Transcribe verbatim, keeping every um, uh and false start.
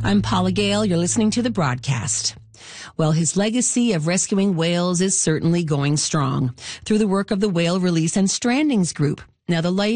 I'm Paula Gale. You're listening to the broadcast. Well, his legacy of rescuing whales is certainly going strong through the work of the Whale Release and Strandings Group. Now, the life